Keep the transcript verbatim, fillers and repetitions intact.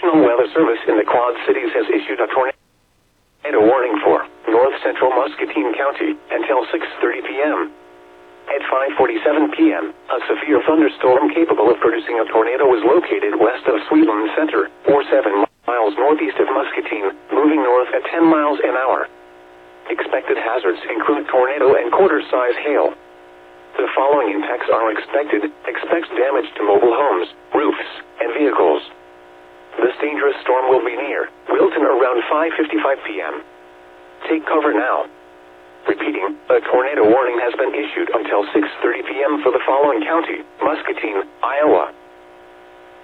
National Weather Service in the Quad Cities has issued a tornado warning for north central Muscatine County until six thirty p m At five forty-seven p m, a severe thunderstorm capable of producing a tornado was located west of Sweetland Center, or seven miles northeast of Muscatine, moving north at ten miles an hour. Expected hazards include tornado and quarter-size hail. The following impacts are expected. Expect damage to mobile homes, roofs, and vehicles. This dangerous storm will be near Wilton around five fifty-five p m Take cover now. Repeating, a tornado warning has been issued until six thirty p m for the following county: Muscatine, Iowa,